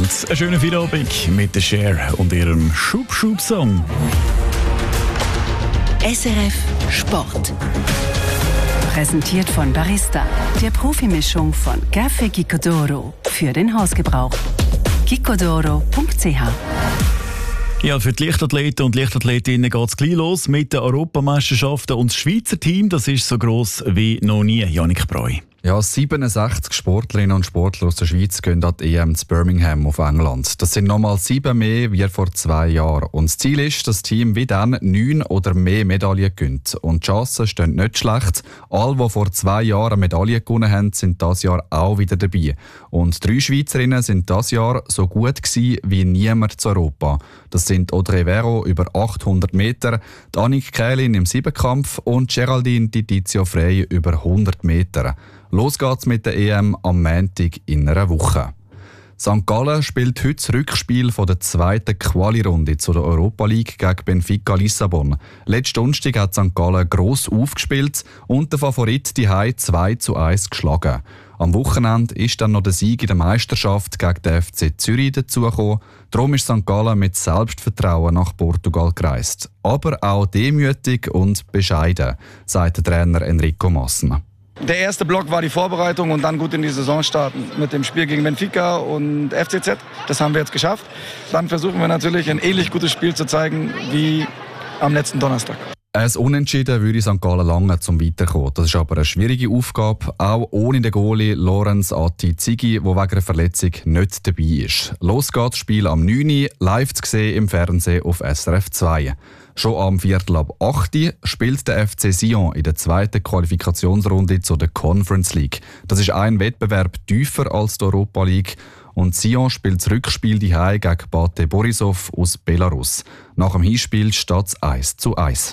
Sports. Einen schönen Feierabend mit der Cher und ihrem Schub-Schub-Song. SRF Sport. Präsentiert von Barista, der Profimischung von Café Gicodoro für den Hausgebrauch. gicodoro.ch. Ja, für die Leichtathleten und Leichtathletinnen geht es gleich los mit den Europameisterschaften. Und das Schweizer Team, das ist so gross wie noch nie. Jannik Breu. Ja, 67 Sportlerinnen und Sportler aus der Schweiz gehen an die EM in Birmingham auf England. Das sind nochmal 7 mehr wie vor 2 Jahren. Und das Ziel ist, dass das Team wie dann 9 oder mehr Medaillen gewinnt. Und die Chancen stehen nicht schlecht. Alle, die vor 2 Jahren eine Medaille gewonnen haben, sind dieses Jahr auch wieder dabei. Und 3 Schweizerinnen sind dieses Jahr so gut gewesen wie niemand zu Europa. Das sind Audrey Vero über 800 Meter, Annick Kählin im Siebenkampf und Geraldine Di Tizio Frey über 100 Meter. Los geht's mit der EM am Montag in einer Woche. St. Gallen spielt heute das Rückspiel von der zweiten Quali-Runde zu der Europa League gegen Benfica Lissabon. Letzten Donnerstag hat St. Gallen gross aufgespielt und der Favorit die 2:1 geschlagen. Am Wochenende ist dann noch der Sieg in der Meisterschaft gegen den FC Zürich dazugekommen. Darum ist St. Gallen mit Selbstvertrauen nach Portugal gereist. Aber auch demütig und bescheiden, sagt der Trainer Enrico Maassen. Der erste Block war die Vorbereitung und dann gut in die Saison starten mit dem Spiel gegen Benfica und FCZ. Das haben wir jetzt geschafft. Dann versuchen wir natürlich ein ähnlich gutes Spiel zu zeigen wie am letzten Donnerstag. Ein Unentschieden würde St. Gallen lange zum Weiterkommen. Das ist aber eine schwierige Aufgabe, auch ohne den Goalie Lorenz Atti-Zigi, der wegen einer Verletzung nicht dabei ist. Los geht das Spiel am 9 Uhr, live zu sehen im Fernsehen auf SRF 2. Schon am 7:15 spielt der FC Sion in der zweiten Qualifikationsrunde zu der Conference League. Das ist ein Wettbewerb tiefer als die Europa League. Und Sion spielt das Rückspiel daheim gegen Bate Borisov aus Belarus. Nach dem Hinspiel steht es 1:1.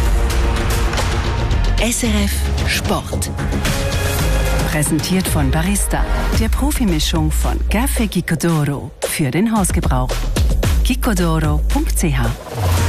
SRF Sport. Präsentiert von Barista, der Profimischung von Café Gicodoro für den Hausgebrauch. gicodoro.ch